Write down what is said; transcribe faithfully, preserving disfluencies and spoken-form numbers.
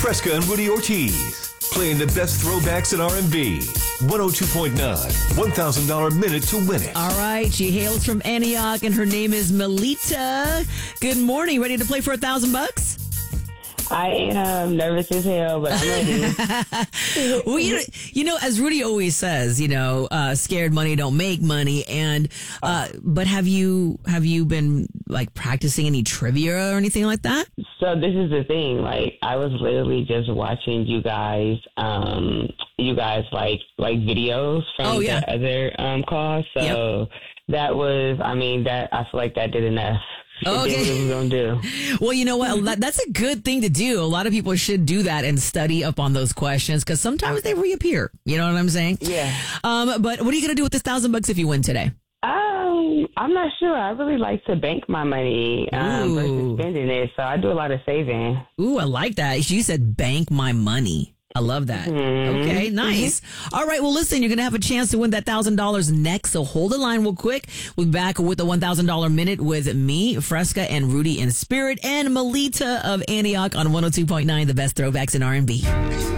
Fresca and Rudy Ortiz, playing the best throwbacks in R and B. one oh two point nine, one thousand dollars minute to win it. All right, she hails from Antioch, and her name is Melita. Good morning. Ready to play for a thousand bucks? I am nervous as hell, but I'm ready. Well, you know, you know, as Rudy always says, you know, uh, scared money don't make money. And uh, but have you have you been like practicing any trivia or anything like that? So this is the thing. Like, I was literally just watching you guys, um, you guys like like videos from Oh, yeah. the other um, calls. So Yep. that was, I mean, that I feel like that did enough. Oh, It did what it was gonna do. Well, you know what? That- That's a good thing to do. A lot of people should do that and study up on those questions because sometimes they reappear. You know what I'm saying? Yeah. Um, but what are you going to do with this thousand bucks if you win today? Um, I'm not sure. I really like to bank my money um, Ooh. versus spending it. So I do a lot of saving. Ooh, I like that. She said bank my money. I love that. Mm-hmm. Okay, nice. Mm-hmm. All right, well, listen, you're going to have a chance to win that one thousand dollars next, so hold the line real quick. We'll be back with the one thousand dollars minute with me, Fresca, and Rudy in Spirit, and Melita of Antioch on one oh two point nine, the best throwbacks in R and B.